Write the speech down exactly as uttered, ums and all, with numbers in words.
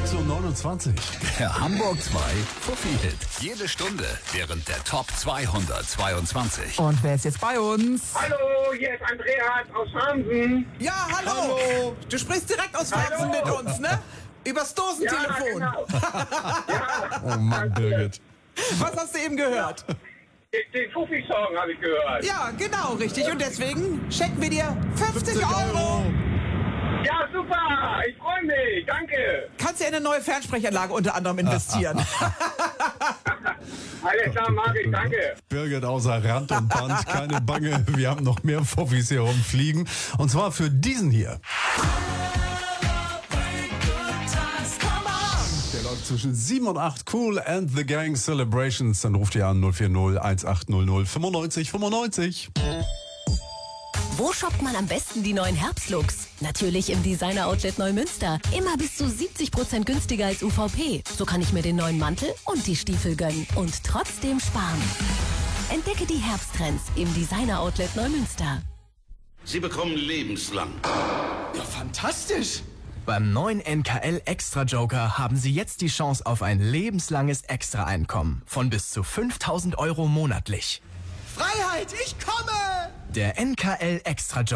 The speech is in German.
sechs Uhr neunundzwanzig. Der Hamburg zwei Fuffi-Hit. Jede Stunde während der Top zweihundertzweiundzwanzig. Und wer ist jetzt bei uns? Hallo, hier ist Andreas aus Farmsen. Ja, hallo. hallo. Du sprichst direkt aus Farmsen mit uns, ne? Übers Dosentelefon. Ja, genau. Ja. Oh Mann, Birgit. Was hast du eben gehört? Den, den Fuffi-Song habe ich gehört. Ja, genau, richtig. Und deswegen schenken wir dir fünfzig Euro. Ja, super. Ich freue mich. Danke. Kannst ja in eine neue Fernsprechanlage unter anderem investieren. Alles klar, mag ich. Danke. Birgit außer Rand und Band, keine Bange. Wir haben noch mehr Fuffis hier rumfliegen. Und zwar für diesen hier. Der läuft zwischen sieben und acht. Cool and the Gang Celebrations. Dann ruft ihr an null vier null eins acht null null fünfundneunzig fünfundneunzig. Wo shoppt man am besten die neuen Herbstlooks? Natürlich im Designer Outlet Neumünster. Immer bis zu siebzig Prozent günstiger als U V P. So kann ich mir den neuen Mantel und die Stiefel gönnen und trotzdem sparen. Entdecke die Herbsttrends im Designer Outlet Neumünster. Sie bekommen lebenslang. Ja, fantastisch! Beim neuen N K L Extra Joker haben Sie jetzt die Chance auf ein lebenslanges Extra-Einkommen von bis zu fünftausend Euro monatlich. Freiheit, ich komme! Der N K L Extra Joker.